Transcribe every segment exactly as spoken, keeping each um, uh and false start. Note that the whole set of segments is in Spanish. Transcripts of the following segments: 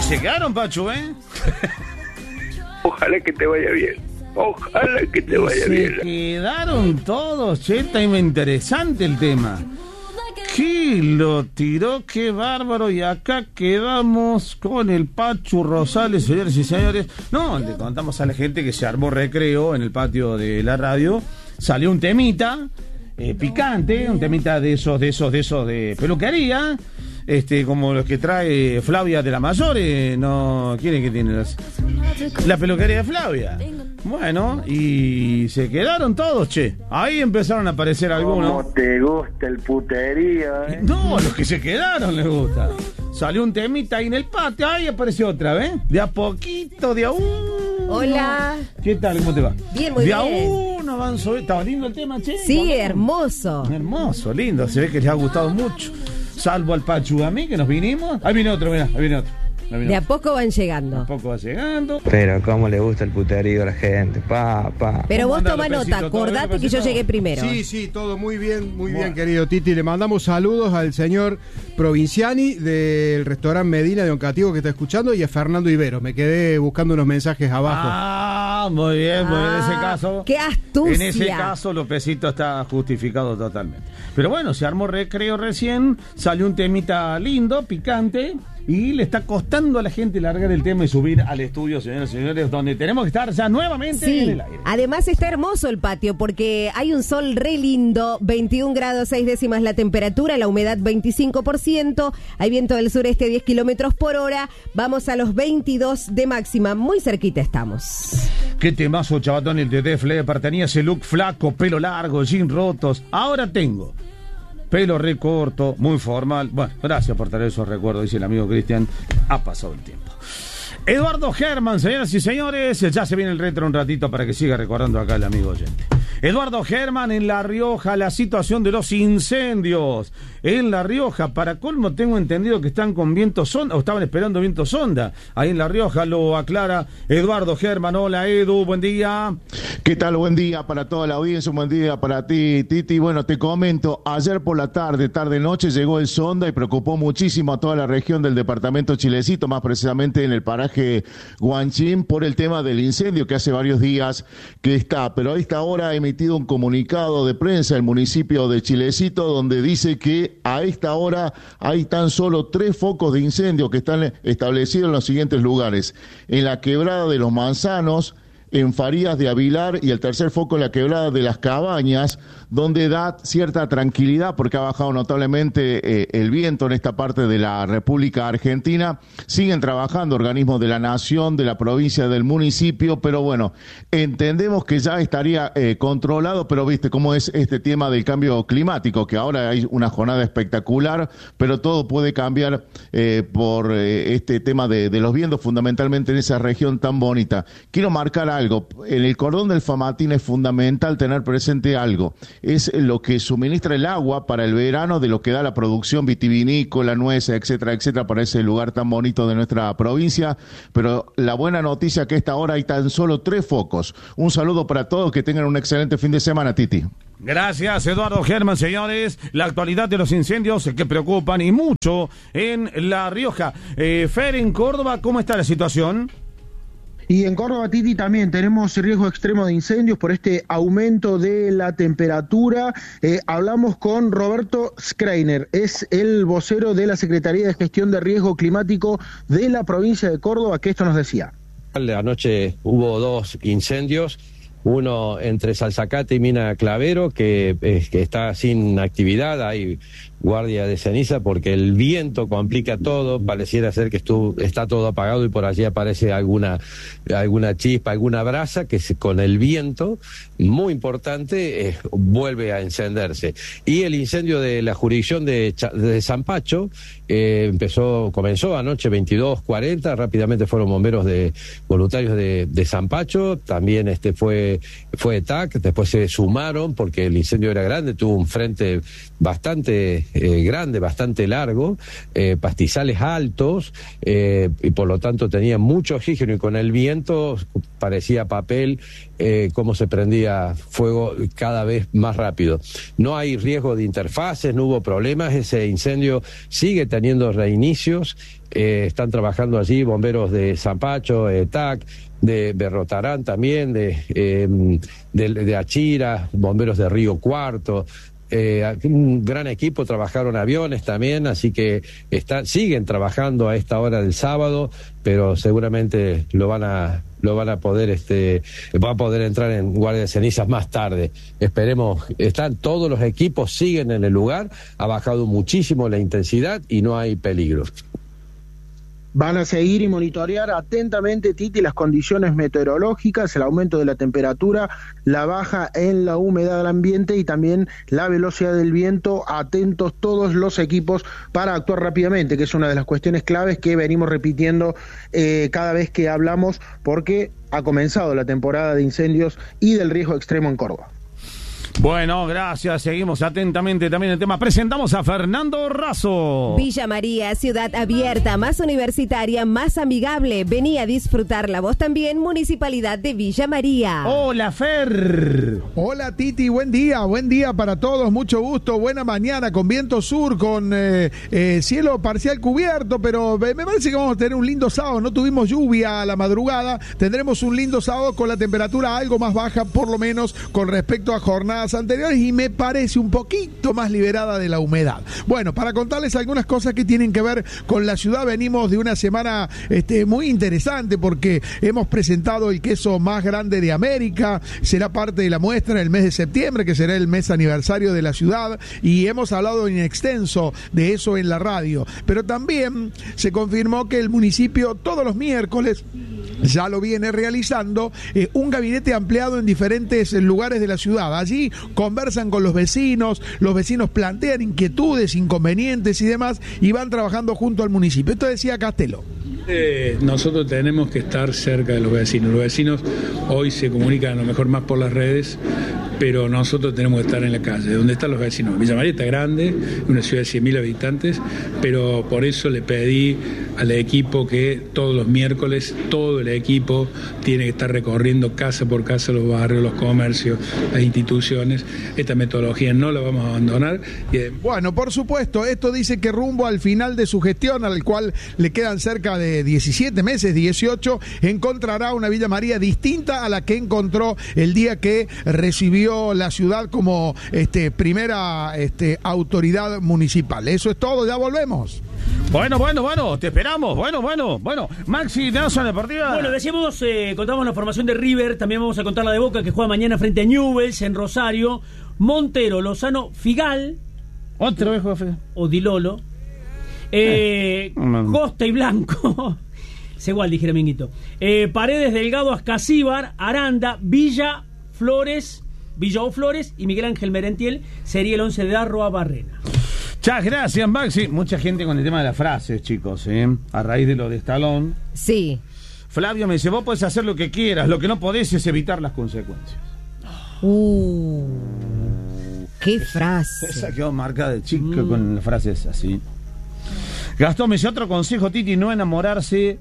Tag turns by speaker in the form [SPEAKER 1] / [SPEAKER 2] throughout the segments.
[SPEAKER 1] Se quedaron, Pachu, ¿eh?
[SPEAKER 2] Ojalá que te vaya bien. Ojalá que te vaya
[SPEAKER 1] Se
[SPEAKER 2] bien.
[SPEAKER 1] Se quedaron todos, che, está interesante el tema. ¿Qué lo tiró? Qué bárbaro. Y acá quedamos con el Pachu Rosales, señores y señores. No, le contamos a la gente que se armó recreo en el patio de la radio. Salió un temita eh, picante, un temita de esos, de esos, de esos de peluquería. Este, como los que trae Flavia de la Mayore, no, ¿quién es que tiene las? La peluquería de Flavia. Bueno, y se quedaron todos, che. Ahí empezaron a aparecer algunos.
[SPEAKER 2] ¿Cómo te gusta el puterío, eh?
[SPEAKER 1] No, los que se quedaron les gusta. Salió un temita ahí en el patio, ahí apareció otra vez. De a poquito, de a uno.
[SPEAKER 3] Hola.
[SPEAKER 1] ¿Qué tal? ¿Cómo te va?
[SPEAKER 3] Bien, muy
[SPEAKER 1] de
[SPEAKER 3] bien.
[SPEAKER 1] De a uno avanzó. ¿Estaba lindo el tema, che?
[SPEAKER 3] Sí, hermoso.
[SPEAKER 1] Hermoso, lindo. Se ve que les ha gustado mucho. Salvo al Pachu, a mí, que nos vinimos. Ahí viene otro, mirá, ahí viene otro. Ahí viene
[SPEAKER 3] de
[SPEAKER 1] otro.
[SPEAKER 3] a poco van llegando.
[SPEAKER 1] De a poco va llegando.
[SPEAKER 4] Pero cómo le gusta el puterío a la gente, pa, pa.
[SPEAKER 3] Pero vos
[SPEAKER 1] anda,
[SPEAKER 3] toma
[SPEAKER 1] Lopecito?
[SPEAKER 3] nota,
[SPEAKER 1] ¿Todo bien,
[SPEAKER 3] acordate que yo
[SPEAKER 1] Lopecito?
[SPEAKER 3] llegué primero.
[SPEAKER 5] Sí, sí, todo muy bien, muy
[SPEAKER 1] Bueno.
[SPEAKER 5] bien, querido Titi. Le mandamos saludos al señor Provinciani del restaurante Medina de Oncativo que está escuchando y a Fernando Ibero. Me quedé buscando unos mensajes abajo.
[SPEAKER 1] Ah, muy bien, muy bien. En ese
[SPEAKER 3] Ah,
[SPEAKER 1] caso.
[SPEAKER 3] ¡qué astucia!
[SPEAKER 1] En ese caso, Lopecito está justificado totalmente. Pero bueno, se armó recreo recién. Salió un temita lindo, picante. Y le está costando a la gente largar el tema y subir al estudio, señores y señores, donde tenemos que estar ya nuevamente
[SPEAKER 3] Sí,
[SPEAKER 1] en el aire.
[SPEAKER 3] además está hermoso el patio porque hay un sol re lindo, veintiún grados seis décimas la temperatura, la humedad veinticinco por ciento, hay viento del sureste a diez kilómetros por hora, vamos a los veintidós de máxima, muy cerquita estamos.
[SPEAKER 1] Qué temazo, chavatón, el de Def Leppard. Tenía ese look flaco, pelo largo, jeans rotos. Ahora tengo pelo recorto, muy formal. Bueno, gracias por traer esos recuerdos, dice el amigo Cristian. Ha pasado el tiempo. Eduardo Germán, señoras y señores, ya se viene el retro un ratito para que siga recordando acá el amigo oyente. Eduardo Germán en La Rioja, la situación de los incendios en La Rioja. Para colmo tengo entendido que están con viento sonda, o estaban esperando viento sonda. Ahí en La Rioja lo aclara Eduardo Germán. Hola Edu, buen día.
[SPEAKER 6] ¿Qué tal? Buen día para toda la audiencia, un buen día para ti, Titi. Bueno, te comento, ayer por la tarde, tarde-noche, llegó el sonda y preocupó muchísimo a toda la región del departamento Chilecito, más precisamente en el paraje Guanchín, por el tema del incendio que hace varios días que está. Pero a esta hora ha emitido un comunicado de prensa el municipio de Chilecito, donde dice que a esta hora hay tan solo tres focos de incendio que están establecidos en los siguientes lugares: en la quebrada de los Manzanos, en Farías de Avilar, y el tercer foco en la quebrada de las Cabañas, donde da cierta tranquilidad porque ha bajado notablemente eh, el viento en esta parte de la República Argentina. Siguen trabajando organismos de la nación, de la provincia, del municipio, pero bueno, entendemos que ya estaría eh, controlado, pero viste cómo es este tema del cambio climático, que ahora hay una jornada espectacular, pero todo puede cambiar eh, por eh, este tema de, de los vientos, fundamentalmente en esa región tan bonita. Quiero marcar algo, en el cordón del Famatín es fundamental tener presente algo. Es lo que suministra el agua para el verano de lo que da la producción vitivinícola, nueces, etcétera, etcétera, para ese lugar tan bonito de nuestra provincia. Pero la buena noticia es que a esta hora hay tan solo tres focos. Un saludo para todos, que tengan un excelente fin de semana, Titi.
[SPEAKER 1] Gracias, Eduardo Germán, señores. La actualidad de los incendios que preocupan y mucho en La Rioja. Eh, Fer, en Córdoba, ¿cómo está la situación?
[SPEAKER 7] Y en Córdoba, Titi, también tenemos riesgo extremo de incendios por este aumento de la temperatura. Eh, hablamos con Roberto Schreiner, es el vocero de la Secretaría de Gestión de Riesgo Climático de la provincia de Córdoba, que esto nos decía.
[SPEAKER 8] Anoche hubo dos incendios, uno entre Salzacate y Mina Clavero, que, eh, que está sin actividad, hay guardia de ceniza porque el viento complica todo, pareciera ser que estuvo, está todo apagado y por allí aparece alguna, alguna chispa, alguna brasa que se, con el viento, muy importante, eh, vuelve a encenderse. Y el incendio de la jurisdicción de, de Zampacho eh, empezó, comenzó anoche veintidós cuarenta, rápidamente fueron bomberos de voluntarios de, de Zampacho, también este fue, fue T A C, después se sumaron porque el incendio era grande, tuvo un frente bastante eh, grande, bastante largo, eh, pastizales altos, eh, y por lo tanto tenía mucho oxígeno, y con el viento parecía papel, eh, cómo se prendía fuego cada vez más rápido. No hay riesgo de interfaces, no hubo problemas, ese incendio sigue teniendo reinicios, eh, están trabajando allí bomberos de Zampacho, E T A C, de Berrotarán también, de, eh, de, de Achira, bomberos de Río Cuarto. Eh, un gran equipo, trabajaron aviones también, así que está, siguen trabajando a esta hora del sábado, pero seguramente lo van a lo van a poder este va a poder entrar en guardia de cenizas más tarde. Esperemos, están todos los equipos, siguen en el lugar, ha bajado muchísimo la intensidad y no hay peligro.
[SPEAKER 7] Van a seguir y monitorear atentamente, Titi, las condiciones meteorológicas, el aumento de la temperatura, la baja en la humedad del ambiente y también la velocidad del viento. Atentos todos los equipos para actuar rápidamente, que es una de las cuestiones claves que venimos repitiendo eh, cada vez que hablamos, porque ha comenzado la temporada de incendios y del riesgo extremo en Córdoba.
[SPEAKER 1] Bueno, gracias. Seguimos atentamente también el tema. Presentamos a Fernando Razo.
[SPEAKER 3] Villa María, ciudad abierta, más universitaria, más amigable. Vení a disfrutarla. Vos también, Municipalidad de Villa María.
[SPEAKER 1] Hola, Fer.
[SPEAKER 9] Hola, Titi. Buen día. Buen día para todos. Mucho gusto. Buena mañana con viento sur, con eh, eh, cielo parcial cubierto, pero me parece que vamos a tener un lindo sábado. No tuvimos lluvia a la madrugada. Tendremos un lindo sábado con la temperatura algo más baja, por lo menos con respecto a jornadas anteriores, y me parece un poquito más liberada de la humedad. Bueno, para contarles algunas cosas que tienen que ver con la ciudad, venimos de una semana este, muy interesante, porque hemos presentado el queso más grande de América, será parte de la muestra en el mes de septiembre, que será el mes aniversario de la ciudad, y hemos hablado en extenso de eso en la radio, pero también se confirmó que el municipio todos los miércoles ya lo viene realizando, eh, un gabinete ampliado en diferentes lugares de la ciudad. Allí conversan con los vecinos, los vecinos plantean inquietudes, inconvenientes y demás, y van trabajando junto al municipio. Esto decía Castelo.
[SPEAKER 10] Eh, nosotros tenemos que estar cerca de los vecinos. Los vecinos hoy se comunican a lo mejor más por las redes, pero nosotros tenemos que estar en la calle, donde están los vecinos. Villa María está grande, una ciudad de cien mil habitantes, pero por eso le pedí al equipo que todos los miércoles, todo el equipo tiene que estar recorriendo casa por casa los barrios, los comercios, las instituciones. Esta metodología no la vamos a abandonar. Y...
[SPEAKER 9] Bueno, por supuesto, esto dice que rumbo al final de su gestión, al cual le quedan cerca de diecisiete meses, dieciocho, encontrará una Villa María distinta a la que encontró el día que recibió la ciudad como este, primera este, autoridad municipal. Eso es todo, ya volvemos.
[SPEAKER 1] Bueno, bueno, bueno, te esperamos. Bueno, bueno, bueno. Maxi, ¿te das una deportiva?
[SPEAKER 11] Bueno, decíamos, eh, contamos la formación de River, también vamos a contar la de Boca, que juega mañana frente a Newell's en Rosario. Montero, Lozano, Figal.
[SPEAKER 1] Otra vez juega Figal.
[SPEAKER 11] Odilolo. Eh, eh, Costa y Blanco. Es igual, dijera Minguito. Eh, Paredes, Delgado, Ascasíbar, Aranda, Villa, Flores, Villa o Flores y Miguel Ángel Merentiel. Sería el once de Arroa Barrena.
[SPEAKER 1] Muchas gracias, Maxi. Mucha gente con el tema de las frases, chicos, ¿eh? A raíz de lo de Stallone.
[SPEAKER 3] Sí.
[SPEAKER 1] Flavio me dice, vos podés hacer lo que quieras, lo que no podés es evitar las consecuencias.
[SPEAKER 3] Uh, qué frase.
[SPEAKER 1] Esa quedó marcada de chico mm. con las frases así. Gastón me dice, otro consejo, Titi, no enamorarse.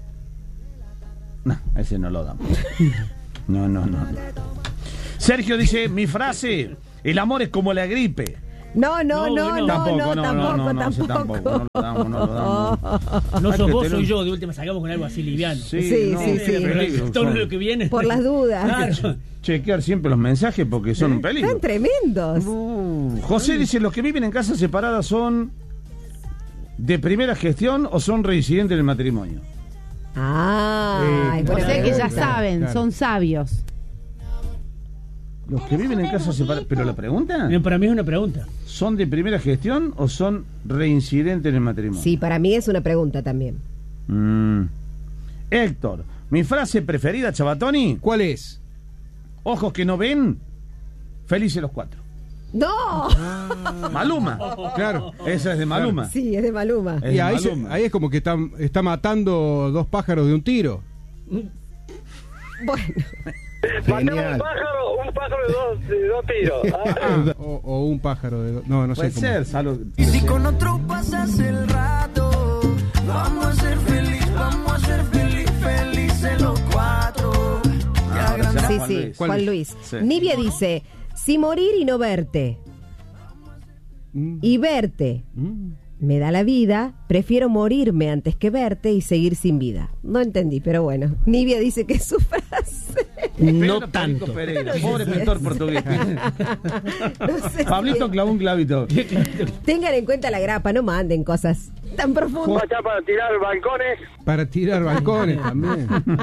[SPEAKER 1] No, ese no lo damos. No, no, no, no. Sergio dice, mi frase, el amor es como la gripe.
[SPEAKER 3] No, no, no, no, no,
[SPEAKER 1] tampoco,
[SPEAKER 3] no,
[SPEAKER 1] no,
[SPEAKER 3] tampoco,
[SPEAKER 1] no, no,
[SPEAKER 3] tampoco.
[SPEAKER 1] tampoco. No lo damos, no lo damos.
[SPEAKER 11] No sos vos, soy yo, de última salgamos con algo así liviano.
[SPEAKER 3] Sí, sí,
[SPEAKER 1] no,
[SPEAKER 3] sí. sí.
[SPEAKER 1] Peligro,
[SPEAKER 11] todo lo que viene.
[SPEAKER 3] Por las dudas.
[SPEAKER 11] Claro.
[SPEAKER 1] Chequear siempre los mensajes porque son un peligro.
[SPEAKER 3] Están tremendos.
[SPEAKER 1] Uh, José dice, los que viven en casas separadas son de primera gestión o son reincidentes en el matrimonio.
[SPEAKER 3] Ah,
[SPEAKER 12] eh, o sea que ya saben, claro. Son sabios.
[SPEAKER 1] Los que viven en casas separadas. ¿Pero la pregunta?
[SPEAKER 11] No, para mí es una pregunta.
[SPEAKER 1] ¿Son de primera gestión o son reincidentes en el matrimonio?
[SPEAKER 3] Sí, para mí es una pregunta también.
[SPEAKER 1] Mm. Héctor, mi frase preferida, Chabatoni.
[SPEAKER 5] ¿Cuál es?
[SPEAKER 1] Ojos que no ven, felices los cuatro.
[SPEAKER 3] ¡No!
[SPEAKER 1] Ah. Maluma. Claro, esa es de Maluma.
[SPEAKER 3] Claro. Sí, es de Maluma.
[SPEAKER 5] Es y ahí, Maluma. Se, ahí es como que está, está matando dos pájaros de un tiro.
[SPEAKER 3] Bueno.
[SPEAKER 2] Matemos un pájaro, un pájaro de dos, de dos tiros. Ah.
[SPEAKER 5] o, o un pájaro de dos. No, no
[SPEAKER 1] Puede
[SPEAKER 5] sé cómo.
[SPEAKER 1] ser, salud.
[SPEAKER 13] Y si con otro pasas el rato, vamos a ser felices, vamos a ser feliz, felices los cuatro.
[SPEAKER 1] Ah,
[SPEAKER 3] Sí,
[SPEAKER 1] Juan
[SPEAKER 3] sí,
[SPEAKER 1] Luis.
[SPEAKER 3] Juan Luis.
[SPEAKER 1] Sí.
[SPEAKER 3] Nivia dice, si morir y no verte,
[SPEAKER 5] Mm.
[SPEAKER 3] y verte
[SPEAKER 5] Mm.
[SPEAKER 3] me da la vida, prefiero morirme antes que verte y seguir sin vida. No entendí, pero bueno. Nivia dice que es su frase.
[SPEAKER 11] No
[SPEAKER 1] Pedro
[SPEAKER 11] tanto.
[SPEAKER 1] Perico Pereira,
[SPEAKER 3] No sé
[SPEAKER 1] pobre
[SPEAKER 3] si
[SPEAKER 1] pintor
[SPEAKER 3] es.
[SPEAKER 1] portugués.
[SPEAKER 3] No sé
[SPEAKER 1] Pablito
[SPEAKER 3] si-
[SPEAKER 1] clavó un clavito.
[SPEAKER 3] Tengan en cuenta la grapa, no manden cosas tan profundas.
[SPEAKER 2] Acá para tirar balcones.
[SPEAKER 5] Para tirar balcones también.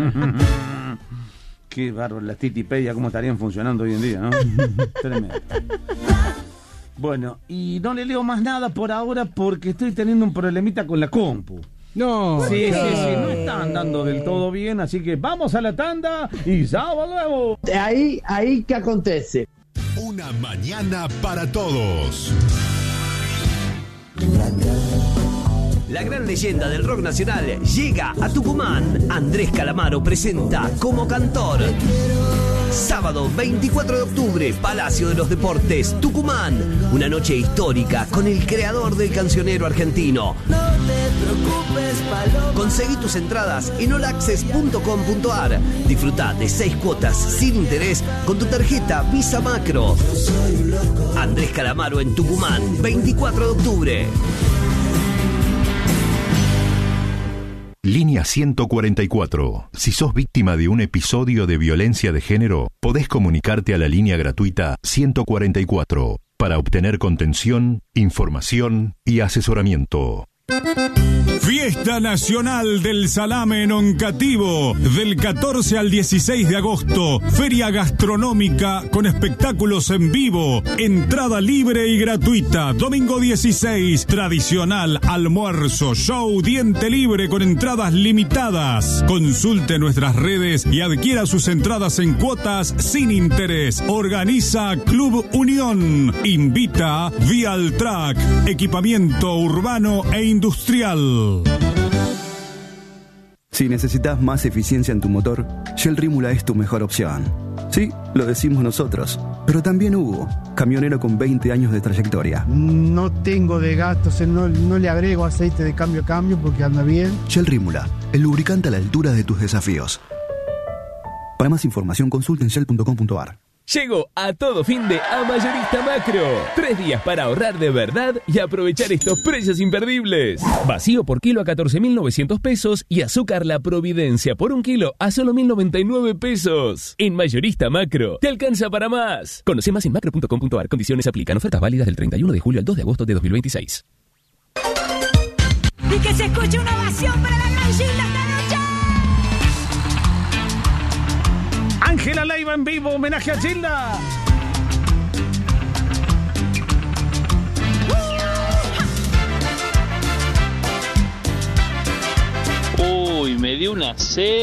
[SPEAKER 1] Qué bárbaro, las Titipedia, cómo estarían funcionando hoy en día, ¿no? Tremendo. Bueno, y no le leo más nada por ahora porque estoy teniendo un problemita con la compu.
[SPEAKER 5] No.
[SPEAKER 1] Sí, sí,
[SPEAKER 5] ya.
[SPEAKER 1] sí, no está andando del todo bien, así que vamos a la tanda y ya volvemos.
[SPEAKER 14] Ahí, ahí que acontece.
[SPEAKER 15] Una mañana para todos.
[SPEAKER 16] La gran leyenda del rock nacional llega a Tucumán. Andrés Calamaro presenta como cantor. Sábado veinticuatro de octubre, Palacio de los Deportes, Tucumán. Una noche histórica con el creador del cancionero argentino.
[SPEAKER 13] No te preocupes, paloma.
[SPEAKER 16] Conseguí tus entradas en all access punto com punto a r. Disfruta de seis cuotas sin interés con tu tarjeta Visa Macro. Andrés Calamaro en Tucumán, veinticuatro de octubre.
[SPEAKER 15] Línea ciento cuarenta y cuatro. Si sos víctima de un episodio de violencia de género, podés comunicarte a la línea gratuita ciento cuarenta y cuatro para obtener contención, información y asesoramiento.
[SPEAKER 17] Fiesta Nacional del Salame en Oncativo, del catorce al dieciséis de agosto. Feria gastronómica con espectáculos en vivo. Entrada libre y gratuita. Domingo dieciséis, tradicional almuerzo, show, diente libre con entradas limitadas. Consulte nuestras redes y adquiera sus entradas en cuotas sin interés. Organiza Club Unión. Invita Vialtrack, equipamiento urbano e industrial.
[SPEAKER 18] Si necesitas más eficiencia en tu motor, Shell Rímula es tu mejor opción. Sí, lo decimos nosotros, pero también Hugo, camionero con veinte años de trayectoria.
[SPEAKER 19] No tengo de gastos, no, no le agrego aceite de cambio a cambio porque anda bien.
[SPEAKER 18] Shell Rímula, el lubricante a la altura de tus desafíos. Para más información consulte en shell punto com punto a r.
[SPEAKER 20] Llegó a todo fin de a Mayorista Macro. Tres días para ahorrar de verdad y aprovechar estos precios imperdibles. Vacío por kilo a catorce mil novecientos pesos y azúcar La Providencia por un kilo a solo mil noventa y nueve pesos. En Mayorista Macro, te alcanza para más. Conoce más en macro punto com punto a r. Condiciones aplican. Ofertas válidas del treinta y uno de julio al dos de agosto de dos mil veintiséis.
[SPEAKER 21] Y que se escuche una ovación para la gran Gilda esta noche.
[SPEAKER 1] Ángela Leiva en vivo, homenaje a Gilda.
[SPEAKER 22] Uy, me dio una sed.